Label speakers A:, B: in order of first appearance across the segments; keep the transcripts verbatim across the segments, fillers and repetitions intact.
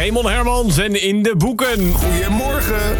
A: Raymond Hermans en in de boeken.
B: Goedemorgen.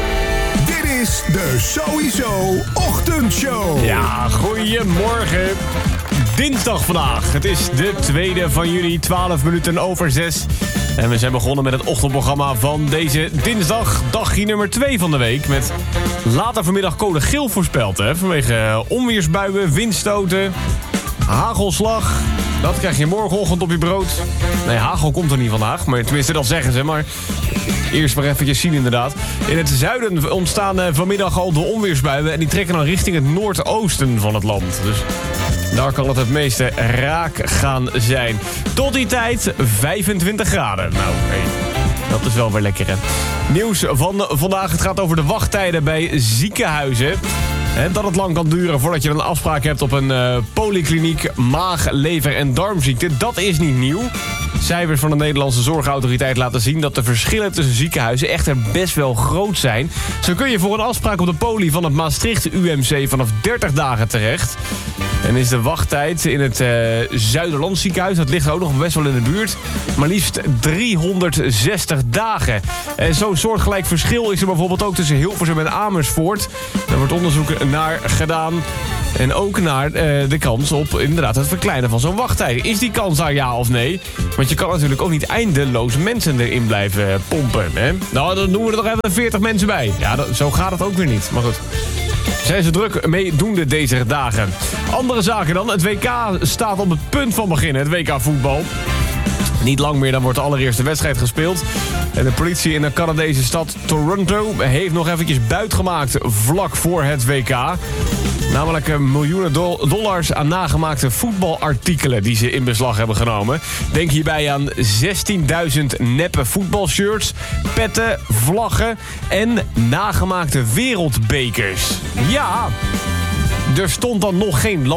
B: Dit is de Sowieso Ochtendshow.
A: Ja, goedemorgen. Dinsdag vandaag. Het is de tweede van juli, twaalf minuten over zes. En we zijn begonnen met het ochtendprogramma van deze dinsdag. Dagje nummer twee van de week. Met later vanmiddag code geel voorspeld. Hè? Vanwege onweersbuien, windstoten, hagelslag. Dat krijg je morgenochtend op je brood. Nee, hagel komt er niet vandaag. Maar tenminste, dat zeggen ze. Maar eerst maar eventjes zien inderdaad. In het zuiden ontstaan vanmiddag al de onweersbuien. En die trekken dan richting het noordoosten van het land. Dus daar kan het het meeste raak gaan zijn. Tot die tijd vijfentwintig graden. Nou, hey, dat is wel weer lekker, hè. Nieuws van vandaag. Het gaat over de wachttijden bij ziekenhuizen. En dat het lang kan duren voordat je een afspraak hebt op een uh, polykliniek maag, lever en darmziekte. Dat is niet nieuw. Cijfers van de Nederlandse Zorgautoriteit laten zien dat de verschillen tussen ziekenhuizen echter best wel groot zijn. Zo kun je voor een afspraak op de poli van het Maastricht U M C vanaf dertig dagen terecht. En is de wachttijd in het uh, Zuiderland ziekenhuis, dat ligt ook nog best wel in de buurt, maar liefst driehonderdzestig dagen. En zo'n soortgelijk verschil is er bijvoorbeeld ook tussen Hilversum en Amersfoort. Daar wordt onderzoek naar gedaan. En ook naar uh, de kans op inderdaad het verkleinen van zo'n wachttijd. Is die kans daar ja of nee? Want je kan natuurlijk ook niet eindeloos mensen erin blijven pompen. Hè? Nou, dan doen we er nog even veertig mensen bij. Ja, dat, zo gaat het ook weer niet. Maar goed. Zijn ze druk meedoende deze dagen. Andere zaken dan. Het W K staat op het punt van beginnen. Het W K voetbal. Niet lang meer, dan wordt de allereerste wedstrijd gespeeld. En de politie in de Canadese stad Toronto heeft nog eventjes buit gemaakt vlak voor het W K. Namelijk miljoenen do- dollars aan nagemaakte voetbalartikelen die ze in beslag hebben genomen. Denk hierbij aan zestienduizend neppe voetbalshirts, petten, vlaggen en nagemaakte wereldbekers. Ja, er stond dan nog geen land.